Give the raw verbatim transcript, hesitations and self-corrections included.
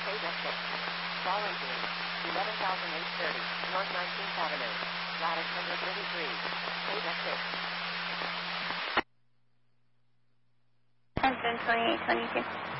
Page exit. Wallington, eleven thousand eight hundred thirty, North nineteenth Avenue. Lattice number thirty-three. Page exit. Attention twenty-eight twenty-two.